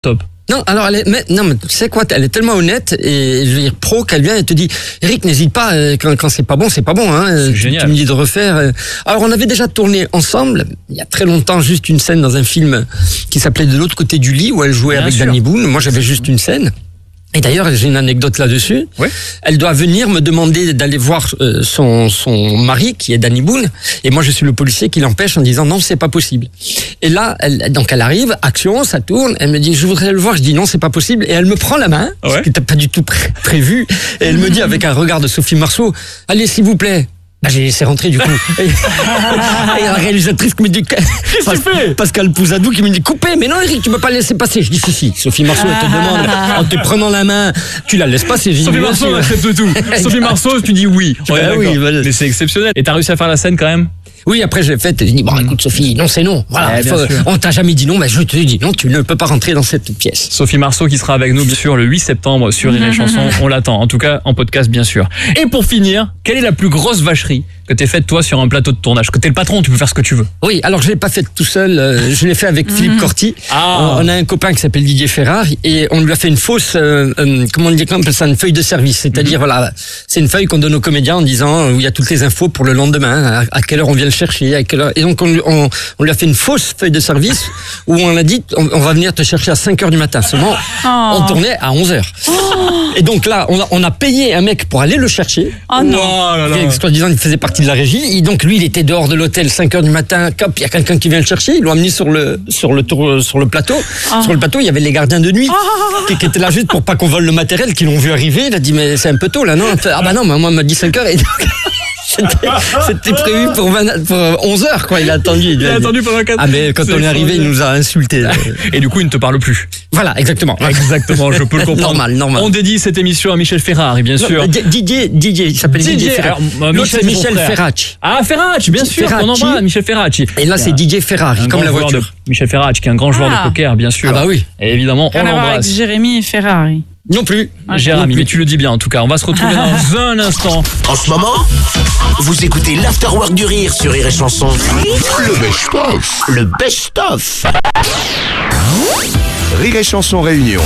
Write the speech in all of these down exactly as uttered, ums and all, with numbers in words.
Top. Non, alors elle est, mais, non, mais tu sais quoi, elle est tellement honnête et je veux dire pro qu'elle vient et te dit, Eric, n'hésite pas, quand, quand c'est pas bon, c'est pas bon, hein. C'est tu, génial. tu me dis de refaire. Alors on avait déjà tourné ensemble, il y a très longtemps, juste une scène dans un film qui s'appelait De l'autre côté du lit où elle jouait Bien avec sûr. Danny Boone. Moi j'avais juste une scène. Et d'ailleurs, j'ai une anecdote là-dessus. Ouais. Elle doit venir me demander d'aller voir euh, son son mari, qui est Danny Boone, et moi je suis le policier qui l'empêche en disant non, c'est pas possible. Et là, elle, donc elle arrive, action, ça tourne. Elle me dit je voudrais le voir. Je dis non, c'est pas possible. Et elle me prend la main, Ouais. ce qui n'était pas du tout pré- prévu. Et elle me dit avec un regard de Sophie Marceau, allez s'il vous plaît. Bah, j'ai laissé rentrer du coup. Et, et la réalisatrice qui me dit Qu'est-ce que tu fais ? Pascal Pouzadou qui me dit coupez, mais non Eric, tu peux pas laisser passer. Je dis si si. Sophie Marceau elle te demande en te prenant la main, tu la laisses passer. J'ai Sophie dit, Marceau bien sûr. accepte tout. Sophie Marceau, tu dis oui. Bah Ouais, oui, d'accord. voilà. Mais c'est exceptionnel. Et t'as réussi à faire la scène quand même ? Oui, après j'ai fait, j'ai dit bon écoute Sophie, non c'est non. Voilà, Ouais, bien faut- sûr. on t'a jamais dit non, mais je te dis non, tu ne peux pas rentrer dans cette pièce. Sophie Marceau qui sera avec nous bien sûr le huit septembre sur Rire et Chanson. On l'attend. En tout cas en podcast bien sûr. Et pour finir, quelle est la plus grosse vacherie que t'aies faite toi sur un plateau de tournage ? Que t'es le patron, tu peux faire ce que tu veux. Oui, alors je l'ai pas fait tout seul, euh, je l'ai fait avec Philippe Corti. Ah. On, on a un copain qui s'appelle Didier Ferrard et on lui a fait une fausse, euh, euh, comment on dit, comment on appelle ça, une feuille de service. C'est-à-dire voilà, c'est une feuille qu'on donne aux comédiens en disant euh, où il y a toutes les infos pour le lendemain, à, à quelle heure on vient le chercher, à quelle heure. Et donc on, lui- on, on lui a fait une fausse feuille de service où on a dit on, on va venir te chercher à cinq heures du matin. Seulement, on tournait à onze heures. Et donc là, on a, on a payé un mec pour aller le chercher. Oh non. Oh là là. Parce qu'en disant il faisait partie de la régie. Et donc lui, il était dehors de l'hôtel cinq heures du matin. Cop, il y a quelqu'un qui vient le chercher. Ils l'ont amené sur le sur le tour, sur le plateau. Sur le plateau, il y avait les gardiens de nuit qui, qui étaient là juste pour pas qu'on vole le matériel, qui l'ont vu arriver. Il a dit mais c'est un peu tôt là, non ? Ah bah non, moi on m'a dit cinq heures. Et donc, c'était, c'était prévu pour, vingt, pour onze heures quoi. Il a attendu. Il a attendu pendant quatre. Ah mais quand C'est on est arrivé, il extraordinaire. nous a insultés. Et du coup, il ne te parle plus. Voilà, exactement. Exactement, je peux le comprendre. Normal, normal. On dédie cette émission à Michel Ferrari, bien sûr. Non, D- Didier, Didier, il s'appelle Didier, Didier, Ferrari. alors, euh, L'autre Michel, c'est c'est son Michel frère. Ferracci. Ah, Ferracci, bien sûr, Ferracci. on embrasse Michel Ferracci. Et là c'est Didier Ferrari, Un comme grand la joueur voiture. de- Michel Ferracci, qui est un grand joueur Ah. de poker, bien sûr. Ah bah oui. Et évidemment, on Rien à voir avec l'embrasse. Jérémy Ferrari. Non plus. Jérémy, mais tu le dis bien en tout cas. On va se retrouver dans un instant. En ce moment, vous écoutez l'Afterwork du Rire sur Rire et Chanson. Le best-of. Le best-of. Rire et Chanson Réunion.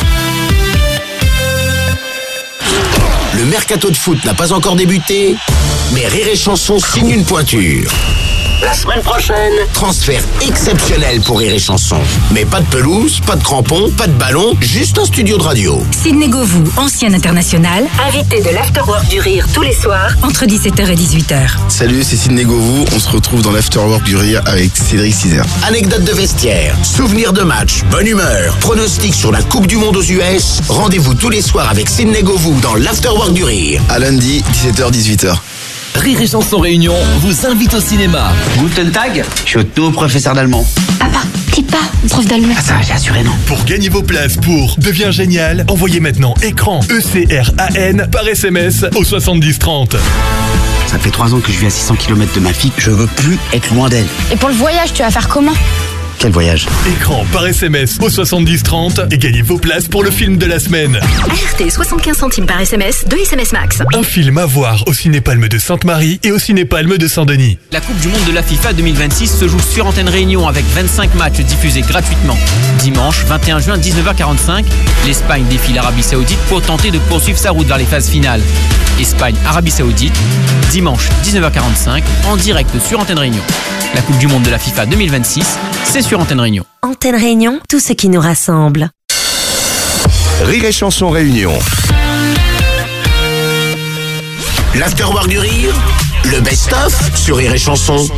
Le mercato de foot n'a pas encore débuté, mais Rire et Chanson signe une pointure. La semaine prochaine, transfert exceptionnel pour Rire et Chanson. Mais pas de pelouse, pas de crampons, pas de ballon, juste un studio de radio. Sidney Govou, ancien international, invité de l'Afterwork du Rire tous les soirs entre dix-sept heures et dix-huit heures. Salut, c'est Sidney Govou. On se retrouve dans l'Afterwork du Rire avec Cédric Cizer. Anecdotes de vestiaire, souvenirs de match, bonne humeur, pronostics sur la Coupe du Monde aux U S. Rendez-vous tous les soirs avec Sidney Govou dans l'Afterwork du Rire. À lundi, dix-sept heures dix-huit heures. Rire et Chanson Réunion vous invite au cinéma. Guten Tag, je suis au professeur d'allemand. Papa, t'es pas prof d'allemand. Ah ça, j'ai assuré non. Pour gagner vos places pour Deviens Génial, envoyez maintenant écran E C R A N par S M S au soixante-dix trente. Ça fait trois ans que je vis à six cents kilomètres de ma fille. Je veux plus être loin d'elle. Et pour le voyage, tu vas faire comment? Quel voyage? Écran par S M S au soixante-dix trente et gagnez vos places pour le film de la semaine. A R T, soixante-quinze centimes par S M S, deux S M S max. Un film à voir au Cinépalme de Sainte-Marie et au Cinépalme de Saint-Denis. La Coupe du Monde de la FIFA deux mille vingt-six se joue sur Antenne Réunion avec vingt-cinq matchs diffusés gratuitement. Dimanche vingt et un juin, dix-neuf heures quarante-cinq, l'Espagne défie l'Arabie Saoudite pour tenter de poursuivre sa route vers les phases finales. Espagne-Arabie Saoudite, dimanche dix-neuf heures quarante-cinq, en direct sur Antenne Réunion. La Coupe du Monde de la FIFA deux mille vingt-six, c'est sur Antenne Réunion. Antenne Réunion, tout ce qui nous rassemble. Rire et Chanson Réunion. L'Afterwork du Rire, le best-of sur Rire et Chanson.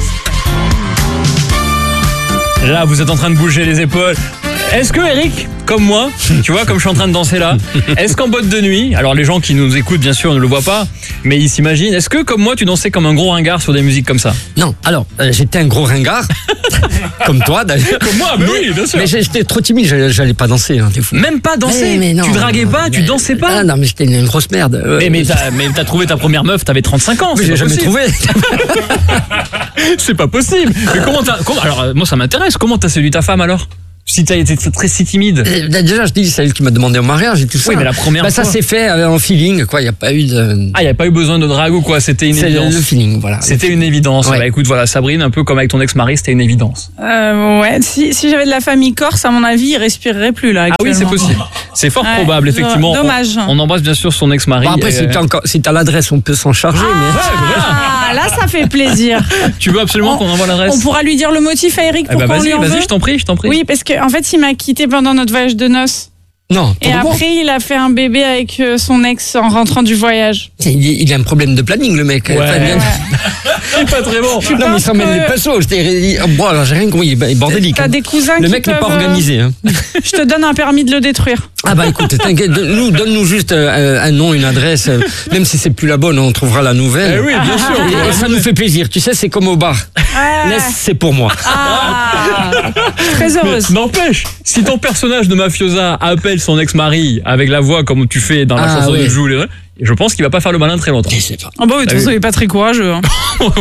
Là, vous êtes en train de bouger les épaules. Est-ce que Eric, comme moi, tu vois, comme je suis en train de danser là, est-ce qu'en boîte de nuit, alors les gens qui nous écoutent bien sûr ne le voient pas, mais ils s'imaginent, est-ce que comme moi tu dansais comme un gros ringard sur des musiques comme ça? Non, alors euh, j'étais un gros ringard, comme toi d'ailleurs. Comme moi, mais, mais oui, bien sûr. Mais j'étais trop timide, j'allais, j'allais pas danser. Hein, t'es fou. Même pas danser, mais, mais non, tu draguais non, pas, mais, tu dansais pas. Ah non, mais j'étais une grosse merde. Ouais, mais mais t'as, mais t'as trouvé ta première meuf, t'avais trente-cinq ans. Mais c'est j'ai pas jamais possible. trouvé. C'est pas possible. Mais comment t'as, comment, alors euh, moi ça m'intéresse. Comment t'as séduit ta femme alors? Si t'as été très si timide. Euh, Déjà, je dis, c'est elle qui m'a demandé en mariage et tout ça. Oui, mais la première bah, fois. Ça s'est fait euh, en feeling, quoi. Il n'y a pas eu de. Ah, il n'y a pas eu besoin de drague ou quoi, c'était une C'est évidence. le feeling, voilà. C'était une évidence. Ouais. Bah écoute, voilà, Sabrine, un peu comme avec ton ex-mari, c'était une évidence. Euh, ouais, si, si j'avais de la famille corse, à mon avis, il respirerait plus là. Ah oui, c'est actuellement. possible. C'est fort Ouais, probable, effectivement. dommage. On, on embrasse bien sûr son ex-mari. Bon, après, euh, si t'as encore, si t'as l'adresse, on peut s'en charger, mais. Ah, là, ça fait plaisir. Tu veux absolument qu'on envoie l'adresse? On pourra lui dire le motif à Eric Eh pour bah, qu'on vas-y, lui en vas-y, veut. je t'en prie, je t'en prie. Oui, parce qu'en en fait, il m'a quitté pendant notre voyage de noces. Non, Et pour après, il a fait un bébé avec euh, son ex en rentrant du voyage. Il, il a un problème de planning, le mec. Ouais. Enfin, bien- C'est pas très bon. Non, mais il s'en mêle les pinceaux. J'étais- Bon, alors j'ai rien compris. Il est bordélique. T'as hein. des cousins Le qui mec n'est pas peuvent, euh, organisé. Hein. Je te donne un permis de le détruire. Ah bah écoute, t'inquiète, nous, donne-nous juste euh, un nom, une adresse, euh, même si c'est plus la bonne, on trouvera la nouvelle. Eh oui, bien sûr. Et, et ça nous fait plaisir, tu sais, c'est comme au bar. Ah. Laisse, c'est pour moi. Ah, très heureuse. N'empêche, si ton personnage de mafiosa appelle son ex-mari avec la voix comme tu fais dans la Ah, chanson oui. de Jules, je pense qu'il va pas faire le malin très longtemps. Je sais pas. Ah bah oui, de toute façon, il est pas très courageux. hein.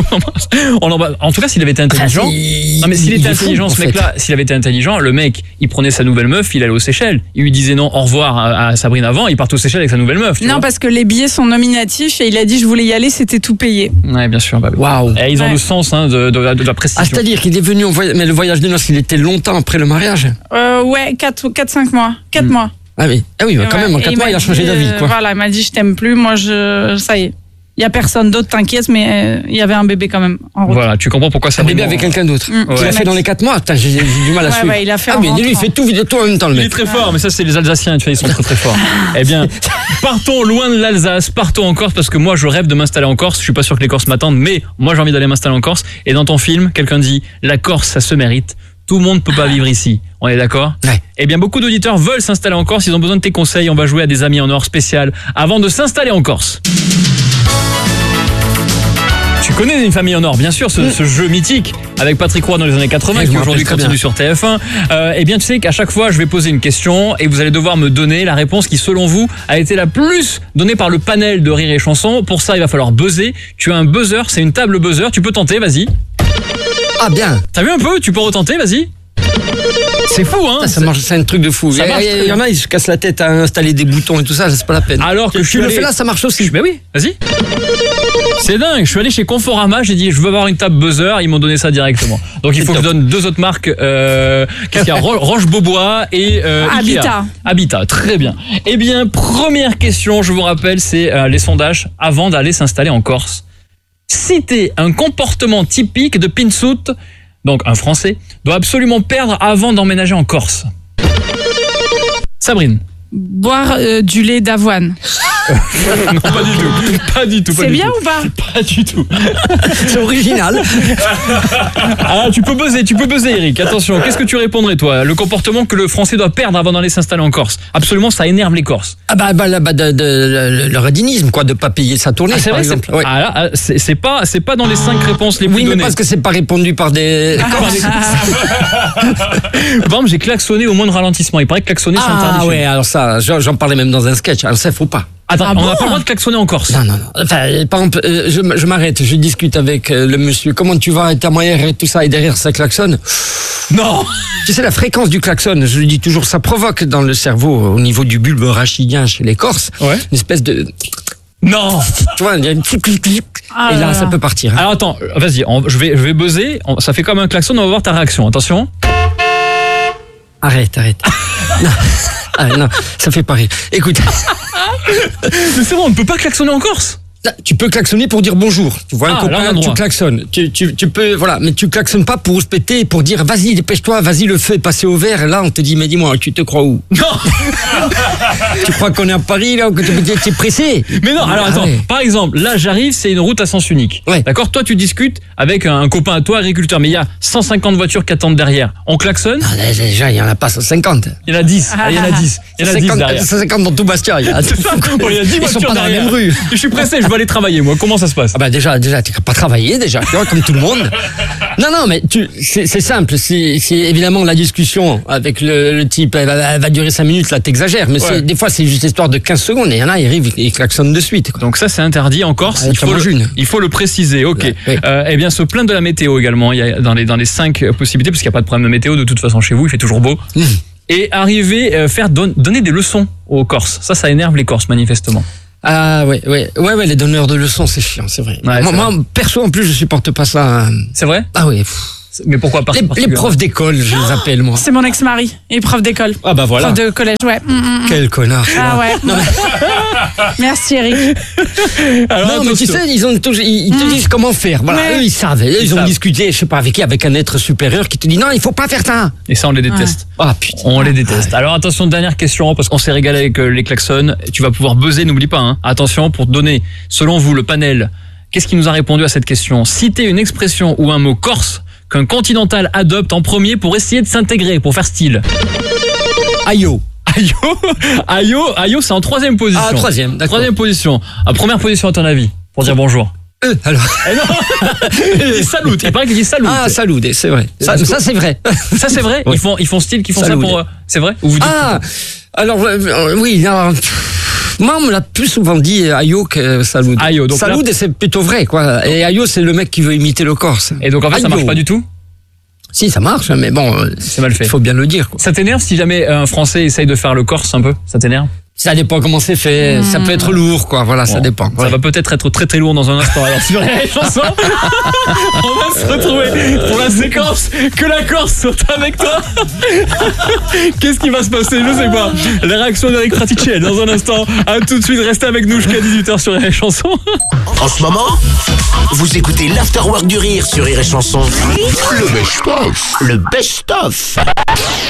On en, en tout cas, s'il avait été intelligent. Enfin, c'est- Non mais s'il il était est fou, intelligent, en ce fait. mec-là, s'il avait été intelligent, le mec, il prenait sa nouvelle meuf, il allait aux Seychelles. Il lui disait non, au revoir à, à Sabrine avant, il part aux Seychelles avec sa nouvelle meuf. Tu Non, vois. parce que les billets sont nominatifs et il a dit je voulais y aller, c'était tout payé. Ouais, bien sûr. Bah, oui. Waouh. Et ils ont Ouais. le sens hein, de, de, de la précision. Ah, c'est-à-dire qu'il est venu en voyage, mais le voyage de noces, il était longtemps après le mariage. Euh, ouais, quatre cinq mois. quatre mois. Ah oui, ah oui, bah, quand Ouais. même, en Et quatre mois, m'a il a changé dit, d'avis, euh, quoi. Voilà, il m'a dit je t'aime plus, moi je. Ça y est. Il y a personne d'autre, t'inquiète, mais euh, il y avait un bébé quand même en route. Voilà, tu comprends pourquoi Un Sabrine. bébé avec quelqu'un d'autre. Mm. Qu'il Ouais. a fait dans les quatre mois. Putain, j'ai j'ai du mal à Ouais, suivre. ouais, il a fait ah, en mais lui, il rentrant. fait tout, tout en même temps, le Il est mec. très fort, mais ça c'est les Alsaciens, tu vois, ils sont très très forts. Eh bien, partons loin de l'Alsace, partons en Corse, parce que moi je rêve de m'installer en Corse. Je suis pas sûr que les Corses m'attendent, mais moi j'ai envie d'aller m'installer en Corse. Et dans ton film, quelqu'un dit la Corse, ça se mérite. Tout le monde peut pas vivre ici. On est d'accord? Ouais. Eh bien, beaucoup d'auditeurs veulent s'installer en Corse. Ils ont besoin de tes conseils. On va jouer à des amis en or spécial avant de s'installer en Corse. Tu connais Une famille en or, bien sûr, ce, ce jeu mythique avec Patrick Roy dans les années quatre-vingts, Ouais, je qui me aujourd'hui rappelle très continue sur T F un. Euh, eh bien, tu sais qu'à chaque fois, je vais poser une question et vous allez devoir me donner la réponse qui, selon vous, a été la plus donnée par le panel de Rire et Chanson. Pour ça, il va falloir buzzer. Tu as un buzzer, c'est une table buzzer. Tu peux tenter, vas-y. Ah, bien. T'as vu un peu? Tu peux retenter, vas-y. C'est fou, hein? Ça, ça marche, c'est un truc de fou. Ça Il y, marche a- très il y en a, ils se cassent la tête à installer des boutons et tout ça, c'est pas la peine. Alors que tu je suis le allé- fais là, ça marche aussi. Ben oui, vas-y. C'est dingue, je suis allé chez Conforama, j'ai dit je veux avoir une table buzzer, ils m'ont donné ça directement. Donc il faut que je donne deux autres marques, euh, qu'est-ce qu'il y a, Ro- Roche-Beaubois et euh, Ikea. Habitat. Habitat, très bien. Eh bien, première question, je vous rappelle, c'est euh, les sondages avant d'aller s'installer en Corse. Citez un comportement typique de Pinsout, donc un Français, doit absolument perdre avant d'emménager en Corse. Sabrine. Boire euh, du lait d'avoine. Non, pas du tout. Pas du tout. pas C'est du bien tout. ou pas? Pas du tout. C'est original. Ah, tu peux buzzer, tu peux buzzer, Eric. Attention, qu'est-ce que tu répondrais, toi? Le comportement que le Français doit perdre avant d'aller s'installer en Corse. Absolument, ça énerve les Corses. Ah bah, bah, là, bah de, de- le, le radinisme, quoi, de pas payer sa tournée, Ah, c'est par vrai, c'est exemple. Ouais. ah, là, ah, c'est- c'est pas, c'est pas dans les cinq réponses les plus Oui, mais données. parce que c'est pas répondu par des. Par exemple, j'ai klaxonné au moins de ralentissement. Il paraît que klaxonner, c'est interdit. Ah chez ouais, nous. alors ça, j'en j'en parlais même dans un sketch. Alors ça, faut pas. Attends, Ah on n'a bon pas le droit de klaxonner en Corse. Non, non, non. Enfin, par exemple, euh, je, je m'arrête, je discute avec euh, le monsieur. Comment tu vas, ta moyenne et tout ça, et derrière ça klaxonne. Non. Tu sais, la fréquence du klaxon, je lui dis toujours, ça provoque dans le cerveau, au niveau du bulbe rachidien chez les Corses, Ouais. une espèce de. Non. Tu vois, il y a une. Ah et là, là ça là. peut partir. hein. Alors attends, euh, vas-y, on- je vais, je vais buzzer. On- Ça fait comme un klaxon, on va voir ta réaction. Attention. Arrête, arrête. non. Ah, non, ça fait pas rire. Écoute, Mais c'est bon, on ne peut pas klaxonner en Corse. tu peux klaxonner pour dire bonjour. Tu vois un Ah, là, on a copain, le tu droit. klaxonnes. Tu, tu, tu peux, voilà, mais tu klaxonnes pas pour se péter, pour dire vas-y, dépêche-toi, vas-y, le feu est passé au vert. Là, on te dit, mais dis-moi, tu te crois où? Non. Tu crois qu'on est à Paris, là, que tu es pressé? Mais non, alors Ah attends, ouais. par exemple, là j'arrive, c'est une route à sens unique. Ouais. D'accord? Toi tu discutes avec un, un copain à toi, agriculteur, mais il y a cent cinquante voitures qui attendent derrière. On klaxonne, Ah, là, déjà, il y en a pas cent cinquante. il y en a dix. Ah, il y en a dix. Il y en a dix derrière. cent cinquante dans tout Bastia. Il y a, C'est ça. Bon, il y a dix Ils sont voitures pas dans la derrière. même rue. Je suis pressé, je veux aller travailler, moi. Comment ça se passe? Ah bah déjà, déjà, tu n'as pas travaillé, déjà, tu vois, comme tout le monde. Non, non, mais tu, c'est, c'est simple. Si, si évidemment la discussion avec le, le type, elle va, elle va durer cinq minutes, là, t'exagères. Mais ouais. c'est, des fois, c'est juste histoire de quinze secondes. Et il y en a, ils arrivent, ils klaxonnent de suite. Quoi. Donc ça, c'est interdit en Corse. Ah, il, faut le, il faut le préciser. Ok. Ouais, oui. euh, eh bien, se plaindre de la météo également. Il y a dans les dans les cinq possibilités, parce qu'il n'y a pas de problème de météo de toute façon chez vous. Il fait toujours beau. Mmh. Et arriver, euh, faire don, donner des leçons aux Corses. Ça, ça énerve les Corses manifestement. Ah ouais, ouais, ouais, ouais, les donneurs de leçons, c'est chiant, c'est vrai. Ouais, moi, moi vrai. perso, en plus, je supporte pas ça. C'est vrai? Ah oui. Mais pourquoi pas? Les, les profs d'école, je les appelle, moi. C'est mon ex-mari, et prof d'école. Ah bah voilà. Prof de collège, ouais. Mm, mm, Quel connard. Ah ouais. Non, mais... Merci Eric. Alors, non, mais tu sais, ils, ont, ils te mm. disent comment faire. Voilà, ouais. eux, ils savent. Eux, ils, ils ont savent. discuté, je sais pas avec qui, avec un être supérieur qui te dit non, il faut pas faire ça. Et ça, on les déteste. Ouais. Ah putain. On les déteste. Ouais. Alors attention, dernière question, parce qu'on s'est régalé avec les klaxons. Tu vas pouvoir buzzer, n'oublie pas. Hein. Attention, pour donner, selon vous, le panel. Qu'est-ce qui nous a répondu à cette question? Citez une expression ou un mot corse qu'un continental adopte en premier pour essayer de s'intégrer, pour faire style. Ayo. Ayo, Ayo, Ayo, c'est en troisième position. Ah, troisième, d'accord. Troisième position. À première position, à ton avis, pour dire bonjour. Euh, alors. Eh non. Il dit salut. Il paraît qu'il dit salut. Ah, salut, c'est vrai. Ça, ça c'est vrai. Ça, c'est vrai. Oui. Ils font, ils font style, qu'ils font salut. ça pour. C'est vrai? Ou vous dites ah, alors, euh, oui, alors, moi, on me l'a plus souvent dit Ayo que Saloud. Ayo, donc Saloud, là... c'est plutôt vrai, quoi. Et Ayo, c'est le mec qui veut imiter le Corse. Et donc, en fait, Ayo. Ça marche pas du tout? Si, ça marche, mais bon, c'est mal fait. Il faut bien le dire, quoi. Ça t'énerve si jamais un Français essaye de faire le Corse un peu? Ça t'énerve? Ça dépend comment c'est fait. Mmh. Ça peut être lourd, quoi. Voilà, bon, ça dépend. Ça ouais. va peut-être être très très lourd dans un instant. Alors, sur les chansons, on va se retrouver pour la séquence que la Corse soit avec toi. Qu'est-ce qui va se passer? Je sais pas. La réaction d'Eric Fraticelli dans un instant. À tout de suite. Restez avec nous jusqu'à dix-huit heures sur les chansons. En ce moment, vous écoutez l'Afterwork du Rire sur Rire et Chanson. Le best-of. Le best-of.